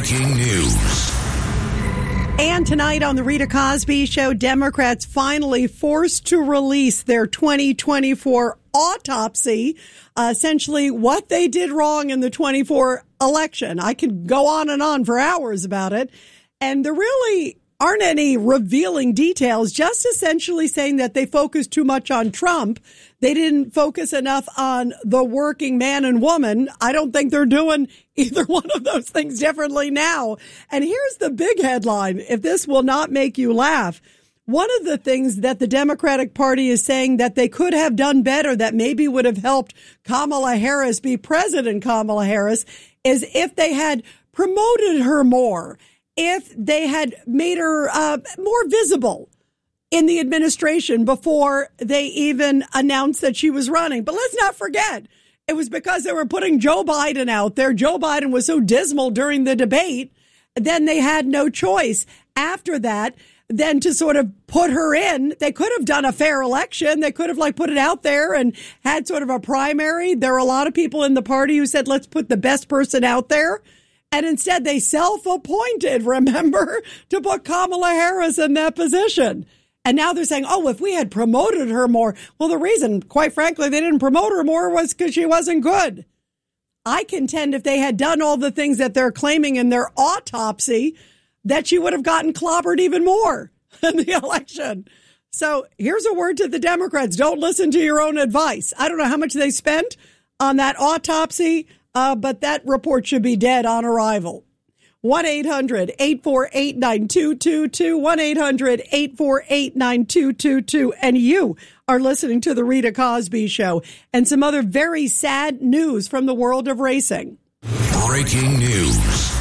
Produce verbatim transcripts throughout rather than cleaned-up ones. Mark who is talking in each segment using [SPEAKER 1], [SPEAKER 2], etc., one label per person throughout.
[SPEAKER 1] Breaking news.
[SPEAKER 2] And tonight on the Rita Cosby Show, Democrats finally forced to release their twenty twenty-four autopsy, uh, essentially what they did wrong in the twenty-four election. I could go on and on for hours about it. And there really aren't any revealing details, just essentially saying that they focused too much on Trump. They didn't focus enough on the working man and woman. I don't think they're doing either one of those things differently now. And here's the big headline, if this will not make you laugh. One of the things that the Democratic Party is saying that they could have done better, that maybe would have helped Kamala Harris be President Kamala Harris, is if they had promoted her more, if they had made her uh, more visible in the administration before they even announced that she was running. But let's not forget, it was because they were putting Joe Biden out there. Joe Biden was so dismal during the debate, then they had no choice after that than to sort of put her in. They could have done a fair election. They could have like put it out there and had sort of a primary. There are a lot of people in the party who said, let's put the best person out there. And instead they self-appointed, remember, to put Kamala Harris in that position. And now they're saying, oh, if we had promoted her more. Well, the reason, quite frankly, they didn't promote her more was because she wasn't good. I contend if they had done all the things that they're claiming in their autopsy, that she would have gotten clobbered even more in the election. So here's a word to the Democrats. Don't listen to your own advice. I don't know how much they spent on that autopsy, uh, but that report should be dead on arrival. one eight hundred eight four eight nine two two two, one eight hundred eight four eight nine two two two. And you are listening to The Rita Cosby Show and some other very sad news from the world of racing.
[SPEAKER 1] Breaking news.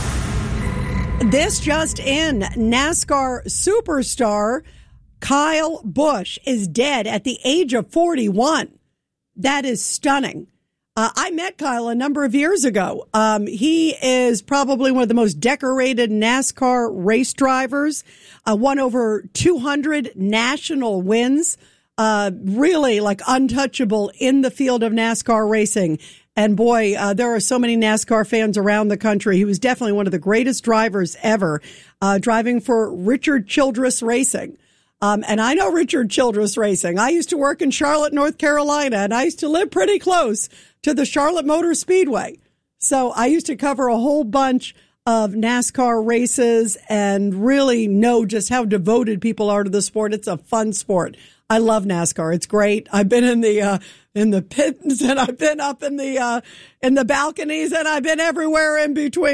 [SPEAKER 2] This just in, NASCAR superstar Kyle Busch is dead at the age of forty-one. That is stunning. Uh, I met Kyle a number of years ago. Um, he is probably one of the most decorated NASCAR race drivers, uh, won over two hundred national wins, uh, really like untouchable in the field of NASCAR racing. And boy, uh, there are so many NASCAR fans around the country. He was definitely one of the greatest drivers ever, uh, driving for Richard Childress Racing. Um, and I know Richard Childress Racing. I used to work in Charlotte, North Carolina, and I used to live pretty close to the Charlotte Motor Speedway. So I used to cover a whole bunch of NASCAR races and really know just how devoted people are to the sport. It's a fun sport. I love NASCAR. It's great. I've been in the uh, in the pits and I've been up in the uh, in the balconies and I've been everywhere in between.